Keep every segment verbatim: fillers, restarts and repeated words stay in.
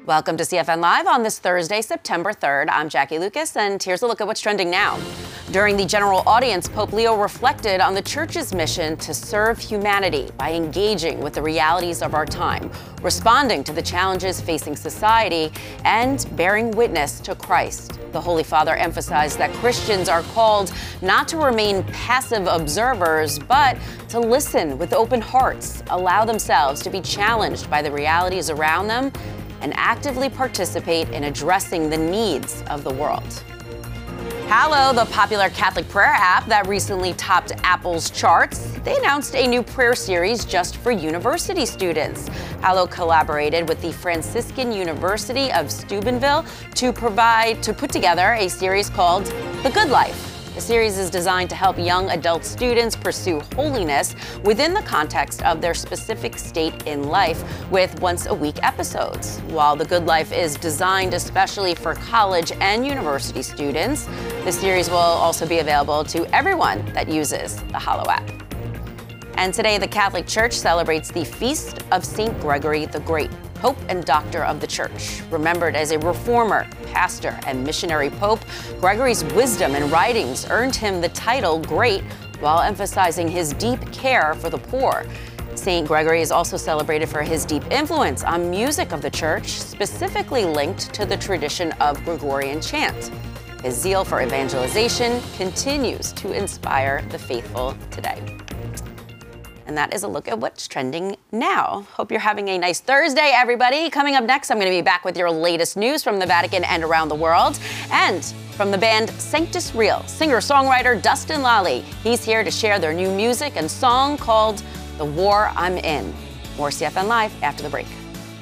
Welcome to C F N Live on this Thursday, September third. I'm Jackie Lucas, and here's a look at what's trending now. During the general audience, Pope Leo reflected on the Church's mission to serve humanity by engaging with the realities of our time, responding to the challenges facing society, and bearing witness to Christ. The Holy Father emphasized that Christians are called not to remain passive observers, but to listen with open hearts, allow themselves to be challenged by the realities around them, and actively participate in addressing the needs of the world. Hallow, the popular Catholic prayer app that recently topped Apple's charts, they announced a new prayer series just for university students. Hallow collaborated with the Franciscan University of Steubenville to provide to put together a series called The Good Life. The series is designed to help young adult students pursue holiness within the context of their specific state in life with once-a-week episodes. While The Good Life is designed especially for college and university students, the series will also be available to everyone that uses the Hallow app. And today, the Catholic Church celebrates the feast of Saint Gregory the Great, Pope and Doctor of the Church. Remembered as a reformer, pastor, and missionary pope, Gregory's wisdom and writings earned him the title Great while emphasizing his deep care for the poor. Saint Gregory is also celebrated for his deep influence on music of the Church, specifically linked to the tradition of Gregorian chant. His zeal for evangelization continues to inspire the faithful today. And that is a look at what's trending now. Hope you're having a nice Thursday, everybody. Coming up next, I'm going to be back with your latest news from the Vatican and around the world. And from the band Sanctus Real, singer-songwriter Dustin Lally. He's here to share their new music and song called The War I'm In. More C F N Live after the break.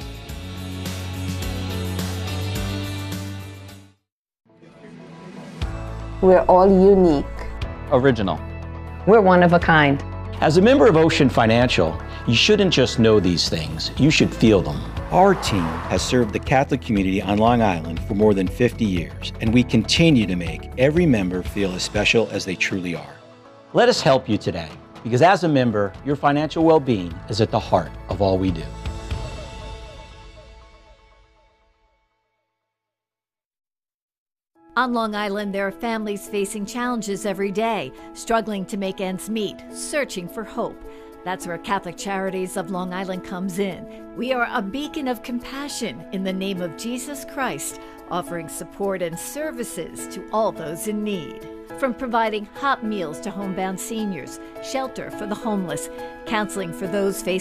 We're all unique. Original. We're one of a kind. As a member of Ocean Financial, you shouldn't just know these things, you should feel them. Our team has served the Catholic community on Long Island for more than fifty years, and we continue to make every member feel as special as they truly are. Let us help you today, because as a member, your financial well-being is at the heart of all we do. On Long Island, there are families facing challenges every day, struggling to make ends meet, searching for hope. That's where Catholic Charities of Long Island comes in. We are a beacon of compassion in the name of Jesus Christ, offering support and services to all those in need. From providing hot meals to homebound seniors, shelter for the homeless, counseling for those facing